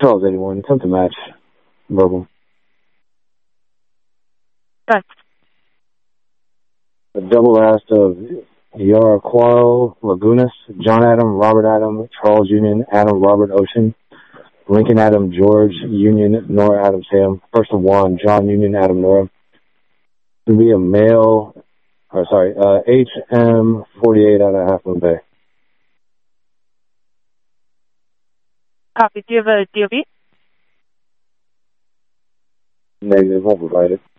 Charles 81, attempt to match. Verbal. Thanks. The double last of Yaraquaro Lagunas, John Adam, Robert Adam, Charles Union, Adam, Robert Ocean, Lincoln Adam, George Union, Nora Adam, Sam. First of one, John Union, Adam, Nora. To be a male, HM 48 out of Half Moon Bay. Copy. Do you have a DOB? Negative, won't provide it.